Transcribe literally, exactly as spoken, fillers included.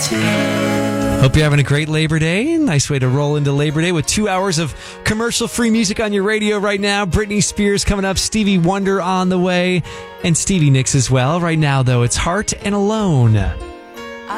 Hope you're having a great Labor Day. Nice way to roll into Labor Day with two hours of commercial-free music on your radio right now. Britney Spears coming up, Stevie Wonder on the way, and Stevie Nicks as well. Right now, though, it's Heart and Alone.